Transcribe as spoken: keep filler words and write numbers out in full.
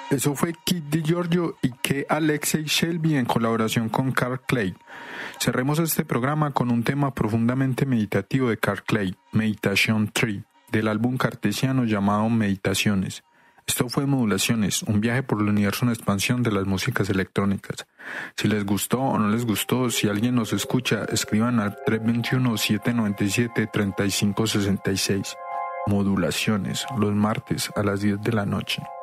Eso fue Kid DiGiorgio y que Alexei Shelby en colaboración con Carl Clay. Cerremos este programa con un tema profundamente meditativo de Carl Clay, Meditation tres, del álbum cartesiano llamado Meditaciones. Esto fue Modulaciones, un viaje por el universo en expansión de las músicas electrónicas. Si les gustó o no les gustó, si alguien nos escucha, escriban al tres dos uno, siete nueve siete, tres cinco seis seis. Modulaciones, los martes a las diez de la noche.